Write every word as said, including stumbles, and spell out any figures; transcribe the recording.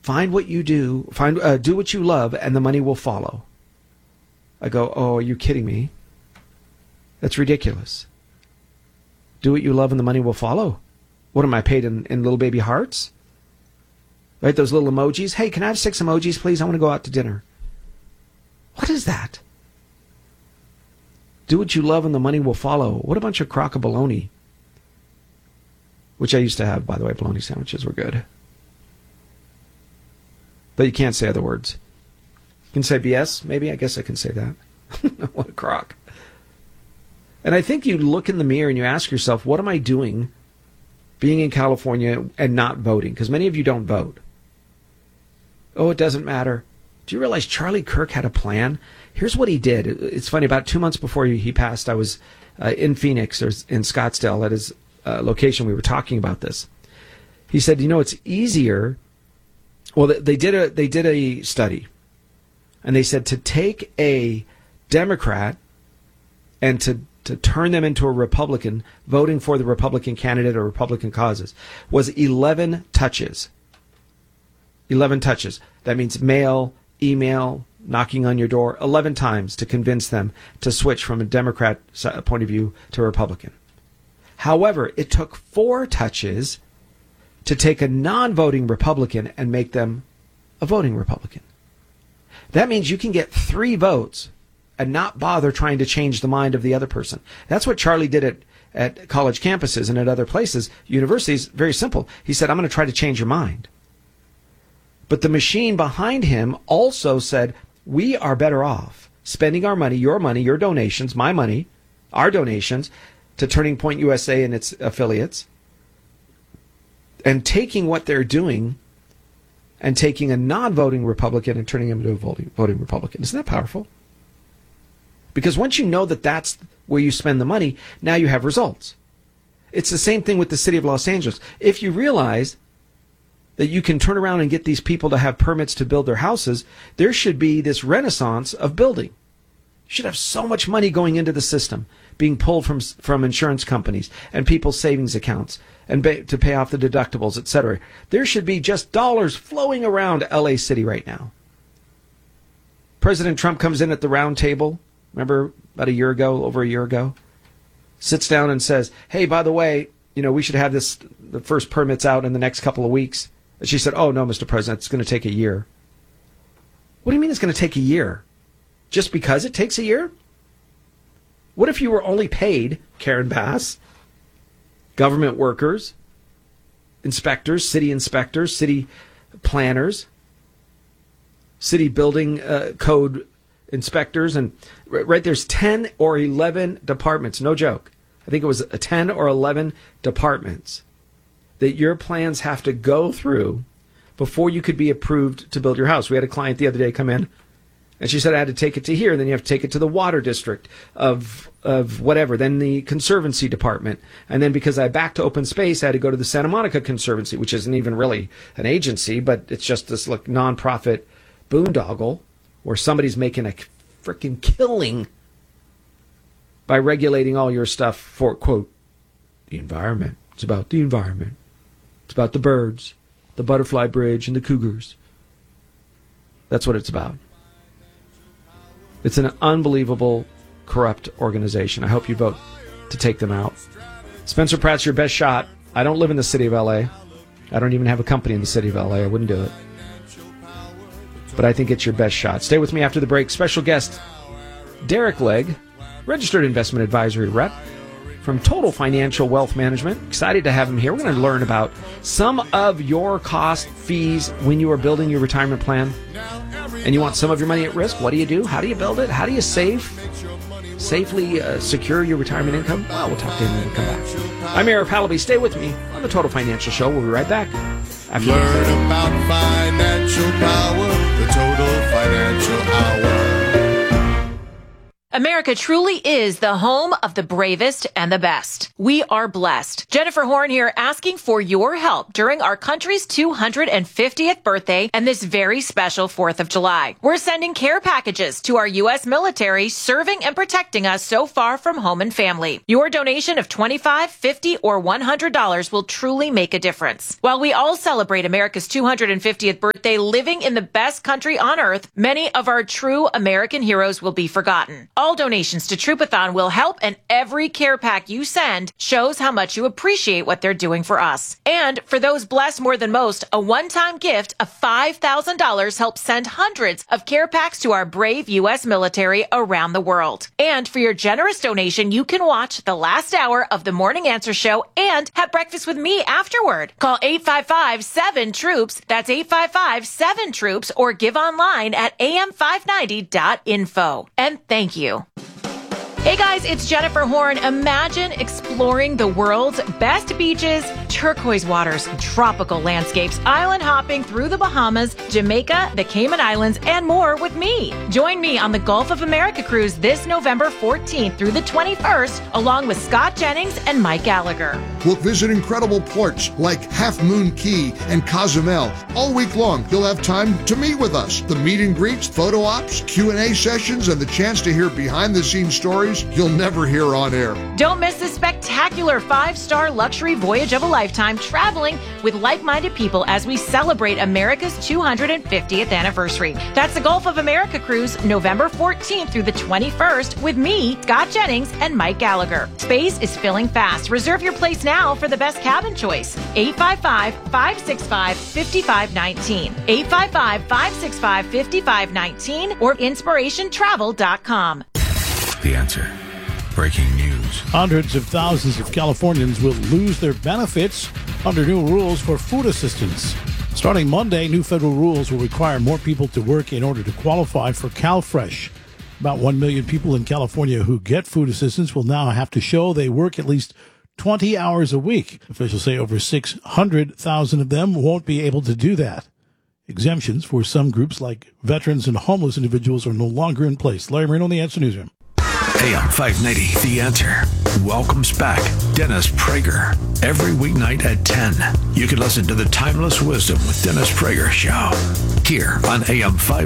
find what you do, find uh, do what you love, and the money will follow. I go, oh, are you kidding me? That's ridiculous. Do what you love and the money will follow. What am I paid in, in little baby hearts? Right, those little emojis. Hey, can I have six emojis, please? I want to go out to dinner. What is that? Do what you love and the money will follow. What a bunch of crock of bologna. Which I used to have, by the way. Bologna sandwiches were good. But you can't say other words. You can say B S, maybe. I guess I can say that. What a crock. And I think you look in the mirror and you ask yourself, what am I doing being in California and not voting? Because many of you don't vote. Oh, it doesn't matter. Do you realize Charlie Kirk had a plan? Here's what he did. It's funny, about two months before he passed, I was uh, in Phoenix or in Scottsdale at his uh, location. We were talking about this. He said, you know, it's easier. Well, they did a they did a study, and they said to take a Democrat and to to turn them into a Republican, voting for the Republican candidate or Republican causes, was eleven touches. eleven touches. That means mail, email, knocking on your door, eleven times to convince them to switch from a Democrat point of view to a Republican. However, it took four touches to take a non-voting Republican and make them a voting Republican. That means you can get three votes and not bother trying to change the mind of the other person. That's what Charlie did at, at college campuses and at other places, universities. Very simple. He said, I'm going to try to change your mind. But the machine behind him also said, we are better off spending our money, your money, your donations, my money, our donations to Turning Point U S A and its affiliates, and taking what they're doing and taking a non-voting Republican and turning him into a voting, voting Republican. Isn't that powerful? Because once you know that that's where you spend the money, now you have results. It's the same thing with the city of Los Angeles. If you realize that you can turn around and get these people to have permits to build their houses, there should be this renaissance of building. You should have so much money going into the system, being pulled from from insurance companies and people's savings accounts and ba- to pay off the deductibles, et cetera. There should be just dollars flowing around L A City right now. President Trump comes in at the round table, remember about a year ago, over a year ago, sits down and says, hey, by the way, you know, we should have this, the first permits out in the next couple of weeks. And she said, oh, no, Mister President, it's going to take a year. What do you mean it's going to take a year? Just because it takes a year? What if you were only paid, Karen Bass, government workers, inspectors, city inspectors, city planners, city building uh, code inspectors, and right there's ten or eleven departments, no joke. I think it was ten or eleven departments that your plans have to go through before you could be approved to build your house. We had a client the other day come in, and she said I had to take it to here, then you have to take it to the water district of of whatever, then the conservancy department, and then because I backed to open space, I had to go to the Santa Monica Conservancy, which isn't even really an agency, but it's just this like nonprofit boondoggle where somebody's making a freaking killing by regulating all your stuff for, quote, the environment. It's about the environment. It's about the birds, the butterfly bridge, and the cougars. That's what it's about. It's an unbelievable, corrupt organization. I hope you vote to take them out. Spencer Pratt's your best shot. I don't live in the city of L A. I don't even have a company in the city of L A. I wouldn't do it. But I think it's your best shot. Stay with me after the break. Special guest, Derek Legg, registered investment advisory rep from Total Financial Wealth Management. Excited to have him here. We're going to learn about some of your cost fees when you are building your retirement plan. And you want some of your money at risk. What do you do? How do you build it? How do you save? Safely uh, secure your retirement income? Well, we'll talk to him when we come back. I'm Eric Halaby. Stay with me on the Total Financial Show. We'll be right back. After Learn about financial power, the Total Financial Hour. America truly is the home of the bravest and the best. We are blessed. Jennifer Horn here, asking for your help during our country's two hundred fiftieth birthday and this very special fourth of July. We're sending care packages to our U S military serving and protecting us so far from home and family. Your donation of twenty-five dollars, fifty dollars, or one hundred dollars will truly make a difference. While we all celebrate America's two hundred fiftieth birthday living in the best country on earth, many of our true American heroes will be forgotten. All donations to Troopathon will help, and every care pack you send shows how much you appreciate what they're doing for us. And for those blessed more than most, a one-time gift of five thousand dollars helps send hundreds of care packs to our brave U S military around the world. And for your generous donation, you can watch the last hour of the Morning Answer Show and have breakfast with me afterward. Call eight five five, seven, troops. That's eight five five, seven, troops, or give online at a m five ninety dot info. And thank you. Hey guys, it's Jennifer Horn. Imagine exploring the world's best beaches, turquoise waters, tropical landscapes, island hopping through the Bahamas, Jamaica, the Cayman Islands, and more with me. Join me on the Gulf of America cruise this November fourteenth through the twenty-first, along with Scott Jennings and Mike Gallagher. We'll visit incredible ports like Half Moon Key and Cozumel. All week long, you'll have time to meet with us. The meet and greets, photo ops, Q and A sessions, and the chance to hear behind-the-scenes stories you'll never hear on air. Don't miss this spectacular five-star luxury voyage of a lifetime, traveling with like-minded people as we celebrate America's two hundred fiftieth anniversary. That's the Gulf of America cruise, November fourteenth through the twenty-first, with me, Scott Jennings, and Mike Gallagher. Space is filling fast. Reserve your place now for the best cabin choice. eight five five, five six five, five five one nine. eight five five, five six five, five five one nine or inspiration travel dot com. The Answer. Breaking news. Hundreds of thousands of Californians will lose their benefits under new rules for food assistance. Starting Monday, new federal rules will require more people to work in order to qualify for CalFresh. About one million people in California who get food assistance will now have to show they work at least twenty hours a week. Officials say over six hundred thousand of them won't be able to do that. Exemptions for some groups like veterans and homeless individuals are no longer in place. Larry Marino, The Answer Newsroom. A M five ninety, The Answer, welcomes back Dennis Prager. Every weeknight at ten, you can listen to the Timeless Wisdom with Dennis Prager show here on A M five